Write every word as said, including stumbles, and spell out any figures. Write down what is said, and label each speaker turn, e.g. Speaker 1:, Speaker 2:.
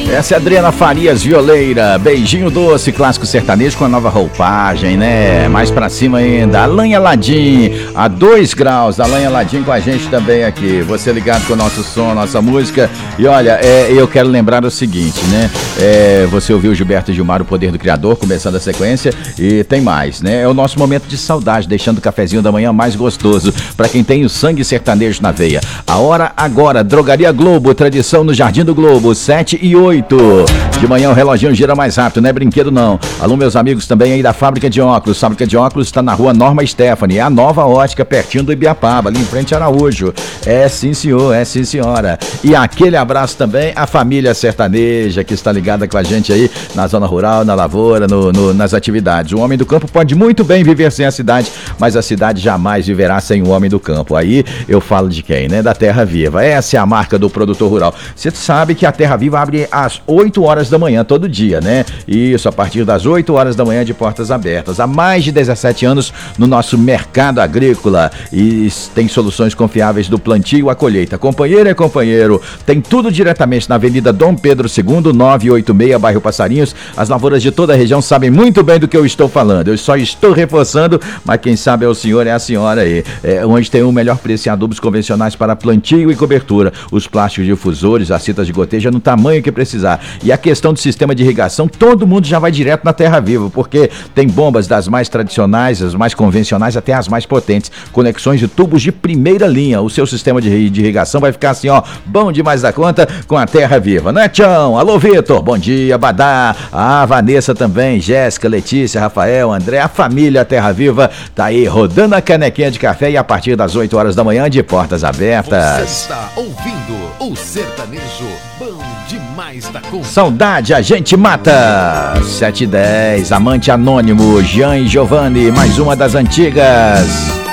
Speaker 1: Essa é a Adriana Farias Violeira, beijinho doce, clássico sertanejo com a nova roupagem, né? Mais pra cima ainda, Alain Aladim, a dois graus, Alain Aladim com a gente também aqui. Você ligado com o nosso som, nossa música. E olha, é, eu quero lembrar o seguinte, né? É, você ouviu Gilberto Gilmar, O Poder do Criador, começando a sequência, e tem mais, né? É o nosso momento de saudade, deixando o cafezinho da manhã mais gostoso pra quem tem o sangue sertanejo na veia. A hora agora, Drogaria Globo, tradição no Jardim do Globo, sete e oito. De manhã o reloginho gira mais rápido, não é brinquedo não. Alô, meus amigos também aí da Fábrica de Óculos. Fábrica de Óculos está na rua Norma Stephanie, é a nova ótica, pertinho do Ibiapaba, ali em frente a Araújo. É sim senhor, é sim senhora. E aquele abraço também à família sertaneja que está ligada com a gente aí na zona rural, na lavoura, no, no, nas atividades. O homem do campo pode muito bem viver sem a cidade, mas a cidade jamais viverá sem o homem do campo. Aí eu falo de quem, né? Da Terra Viva. Essa é a marca do produtor rural. Você sabe que a Terra Viva abre às oito horas da manhã, todo dia, né? Isso, a partir das oito horas da manhã, de portas abertas. Há mais de dezessete anos no nosso mercado agrícola e tem soluções confiáveis do plantio à colheita. Companheiro é companheiro, tem tudo diretamente na Avenida Dom Pedro segundo, novecentos e oitenta e seis, bairro Passarinhos. As lavouras de toda a região sabem muito bem do que eu estou falando. Eu só estou reforçando, mas quem sabe é o senhor, é a senhora aí. É, onde tem o melhor preço em adubos convencionais para plantio e cobertura. Os plásticos difusores, as citas de goteja no tamanho que precisar. E a questão do sistema de irrigação, todo mundo já vai direto na Terra Viva, porque tem bombas das mais tradicionais, as mais convencionais, até as mais potentes. Conexões de tubos de primeira linha. O seu sistema de, de irrigação vai ficar assim, ó, bom demais da conta com a Terra Viva, né, Tchão? Alô, Vitor, bom dia, Badá. A Vanessa também, Jéssica, Letícia, Rafael, André, a família Terra Viva tá aí rodando a canequinha de café e a partir das oito horas da manhã, de portas abertas.
Speaker 2: Você está ouvindo o sertanejo bom demais da conta.
Speaker 1: Saudade a gente mata. sete e dez, Amante Anônimo, Jean e Giovanni, mais uma das antigas.